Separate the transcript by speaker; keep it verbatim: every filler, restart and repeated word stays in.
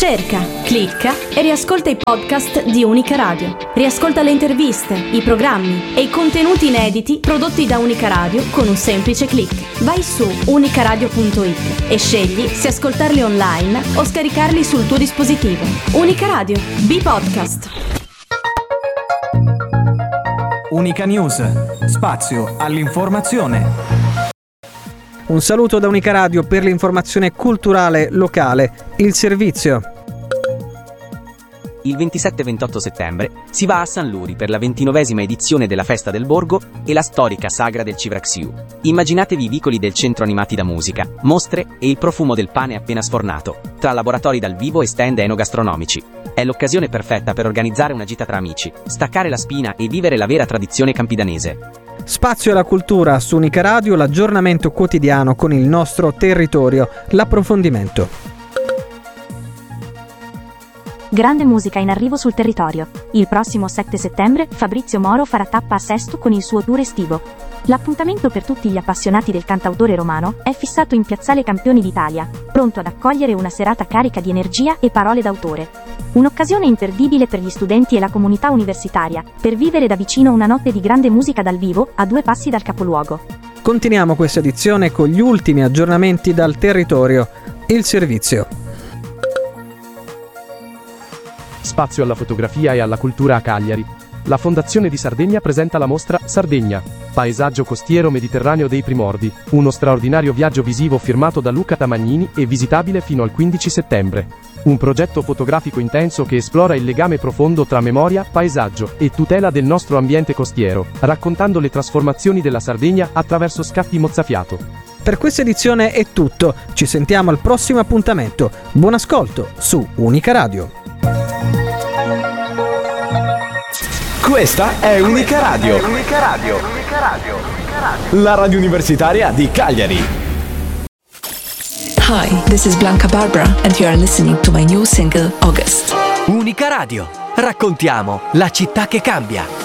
Speaker 1: Cerca, clicca e riascolta i podcast di Unica Radio. Riascolta le interviste, i programmi e i contenuti inediti prodotti da Unica Radio con un semplice click. Vai su unicaradio punto it e scegli se ascoltarli online o scaricarli sul tuo dispositivo. Unica Radio, B-Podcast.
Speaker 2: Unica News, spazio all'informazione.
Speaker 3: Un saluto da Unica Radio per l'informazione culturale locale, il servizio.
Speaker 4: Il ventisette e ventotto settembre si va a San Luri per la ventinovesima edizione della Festa del Borgo e la storica Sagra del Civraxiu. Immaginatevi i vicoli del centro animati da musica, mostre e il profumo del pane appena sfornato, tra laboratori dal vivo e stand enogastronomici. È l'occasione perfetta per organizzare una gita tra amici, staccare la spina e vivere la vera tradizione campidanese.
Speaker 3: Spazio alla cultura su Unica Radio, l'aggiornamento quotidiano con il nostro territorio, l'approfondimento.
Speaker 5: Grande musica in arrivo sul territorio. Il prossimo sette settembre Fabrizio Moro farà tappa a Sesto con il suo tour estivo. L'appuntamento per tutti gli appassionati del cantautore romano è fissato in Piazzale Campioni d'Italia, pronto ad accogliere una serata carica di energia e parole d'autore. Un'occasione imperdibile per gli studenti e la comunità universitaria, per vivere da vicino una notte di grande musica dal vivo, a due passi dal capoluogo.
Speaker 3: Continuiamo questa edizione con gli ultimi aggiornamenti dal territorio, il servizio.
Speaker 6: Spazio alla fotografia e alla cultura a Cagliari. La Fondazione di Sardegna presenta la mostra Sardegna, paesaggio costiero mediterraneo dei primordi, uno straordinario viaggio visivo firmato da Luca Tamagnini e visitabile fino al quindici settembre. Un progetto fotografico intenso che esplora il legame profondo tra memoria, paesaggio e tutela del nostro ambiente costiero, raccontando le trasformazioni della Sardegna attraverso scatti mozzafiato.
Speaker 3: Per questa edizione è tutto, ci sentiamo al prossimo appuntamento. Buon ascolto su Unica Radio.
Speaker 7: Questa è Unica Radio,
Speaker 8: Unica Radio, Unica Radio, Unica Radio,
Speaker 7: la radio universitaria di Cagliari.
Speaker 9: Hi, this is Blanca Barbara and you are listening to my new single August.
Speaker 10: Unica Radio, raccontiamo la città che cambia.